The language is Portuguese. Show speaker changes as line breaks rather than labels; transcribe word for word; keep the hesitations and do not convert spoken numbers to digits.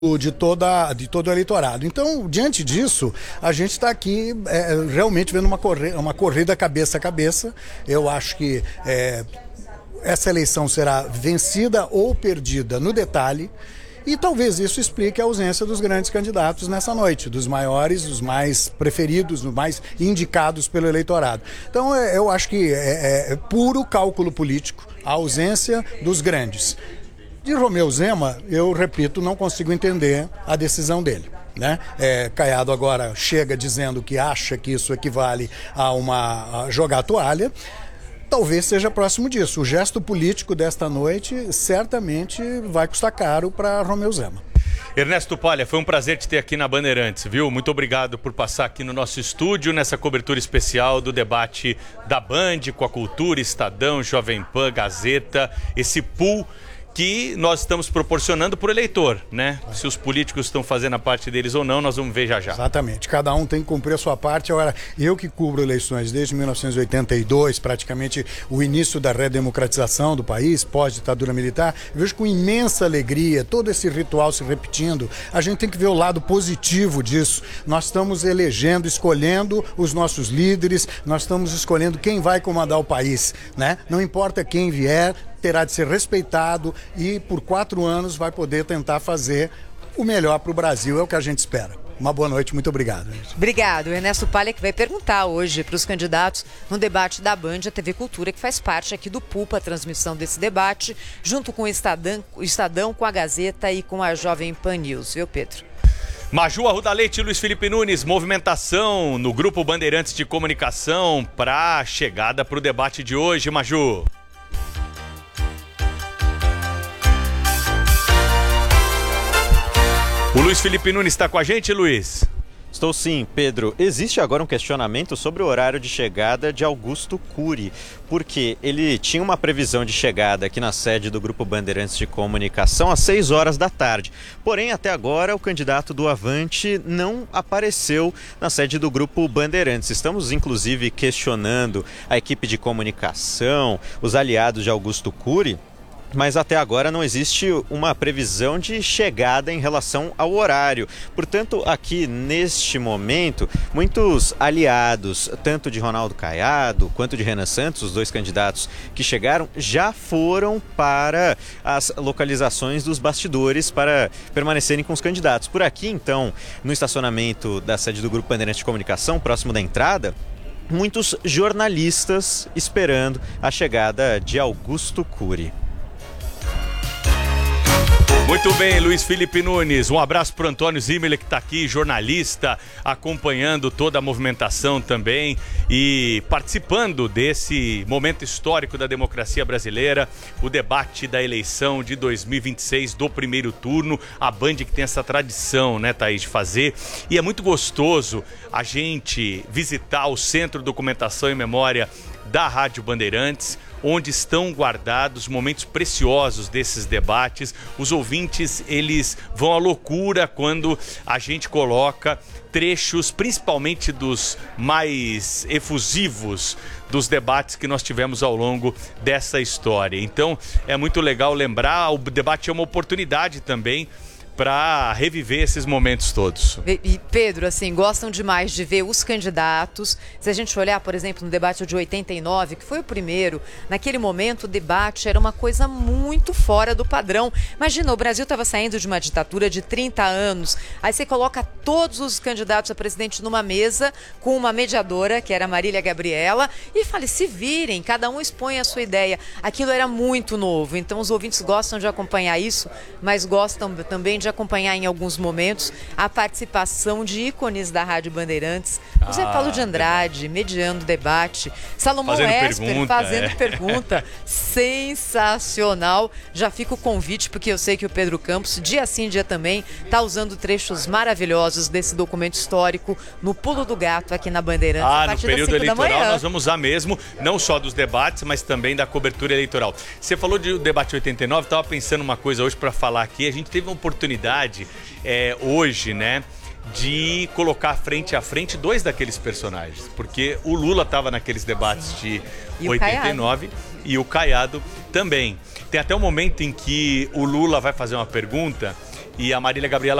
de, toda, de todo o eleitorado. Então, diante disso, a gente está aqui é, realmente vendo uma, corre, uma corrida cabeça a cabeça. Eu acho que é, essa eleição será vencida ou perdida no detalhe. E talvez isso explique a ausência dos grandes candidatos nessa noite, dos maiores, dos mais preferidos, dos mais indicados pelo eleitorado. Então eu acho que é, é puro cálculo político a ausência dos grandes. De Romeu Zema, eu repito, não consigo entender a decisão dele. Né? É, Caiado agora chega dizendo que acha que isso equivale a uma a jogar a toalha. Talvez seja próximo disso. O gesto político desta noite certamente vai custar caro para Romeu Zema.
Ernesto Palha, foi um prazer te ter aqui na Bandeirantes, viu? Muito obrigado por passar aqui no nosso estúdio, nessa cobertura especial do debate da Band, com a Cultura, Estadão, Jovem Pan, Gazeta, esse pool que nós estamos proporcionando para o eleitor, né? Se os políticos estão fazendo a parte deles ou não, nós vamos ver já já.
Exatamente, cada um tem que cumprir a sua parte. Agora, eu que cubro eleições desde mil novecentos e oitenta e dois, praticamente o início da redemocratização do país, pós-ditadura militar, vejo com imensa alegria todo esse ritual se repetindo. A gente tem que ver o lado positivo disso. Nós estamos elegendo, escolhendo os nossos líderes, nós estamos escolhendo quem vai comandar o país, né? Não importa quem vier, terá de ser respeitado e por quatro anos vai poder tentar fazer o melhor para o Brasil, é o que a gente espera. Uma boa noite, muito obrigado. Gente.
Obrigado. Ernesto Palha, que vai perguntar hoje para os candidatos no debate da Band, a T V Cultura, que faz parte aqui do Pulpa, a transmissão desse debate, junto com o Estadão, o Estadão, com a Gazeta e com a Jovem Pan News, viu, Pedro?
Maju Arruda Leite e Luiz Felipe Nunes, movimentação no Grupo Bandeirantes de Comunicação para a chegada para o debate de hoje, Maju. O Luiz Felipe Nunes está com a gente, Luiz?
Estou sim, Pedro. Existe agora um questionamento sobre o horário de chegada de Augusto Cury, porque ele tinha uma previsão de chegada aqui na sede do Grupo Bandeirantes de Comunicação às seis horas da tarde. Porém, até agora, o candidato do Avante não apareceu na sede do Grupo Bandeirantes. Estamos, inclusive, questionando a equipe de comunicação, os aliados de Augusto Cury, mas até agora não existe uma previsão de chegada em relação ao horário. Portanto, aqui neste momento, muitos aliados, tanto de Ronaldo Caiado quanto de Renan Santos, os dois candidatos que chegaram, já foram para as localizações dos bastidores para permanecerem com os candidatos. Por aqui, então, no estacionamento da sede do Grupo Bandeirantes de Comunicação, próximo da entrada, muitos jornalistas esperando a chegada de Augusto Cury.
Muito bem, Luiz Felipe Nunes. Um abraço para o Antônio Zimmerle, que está aqui, jornalista, acompanhando toda a movimentação também e participando desse momento histórico da democracia brasileira, o debate da eleição de dois mil e vinte e seis do primeiro turno. A Band que tem essa tradição, né, Thaís, de fazer. E é muito gostoso a gente visitar o Centro de Documentação e Memória da Rádio Bandeirantes, onde estão guardados momentos preciosos desses debates. Os ouvintes, eles vão à loucura quando a gente coloca trechos, principalmente dos mais efusivos dos debates que nós tivemos ao longo dessa história. Então, é muito legal lembrar, o debate é uma oportunidade também para reviver esses momentos todos.
E Pedro, assim, gostam demais de ver os candidatos. Se a gente olhar, por exemplo, no debate de oitenta e nove, que foi o primeiro, naquele momento o debate era uma coisa muito fora do padrão. Imagina, o Brasil estava saindo de uma ditadura de trinta anos, aí você coloca todos os candidatos a presidente numa mesa com uma mediadora, que era a Marília Gabriela, e fala, se virem, cada um expõe a sua ideia. Aquilo era muito novo, então os ouvintes gostam de acompanhar isso, mas gostam também de acompanhar em alguns momentos a participação de ícones da Rádio Bandeirantes, José ah, Paulo de Andrade, mediando o debate, Salomão
fazendo
Esper
pergunta,
fazendo
é.
pergunta, sensacional. Já fica o convite, porque eu sei que o Pedro Campos, dia sim, dia também, está usando trechos maravilhosos desse documento histórico no Pulo do Gato aqui na Bandeirantes.
Ah,
a partir
no período
das cinco da
eleitoral
manhã.
nós vamos usar mesmo, não só dos debates, mas também da cobertura eleitoral. Você falou de debate oitenta e nove, estava pensando uma coisa hoje para falar aqui, a gente teve uma oportunidade É, hoje, né, de colocar frente a frente dois daqueles personagens, porque o Lula estava naqueles debates de
e
oitenta e nove e o Caiado também. Tem até um momento em que o Lula vai fazer uma pergunta e a Marília Gabriela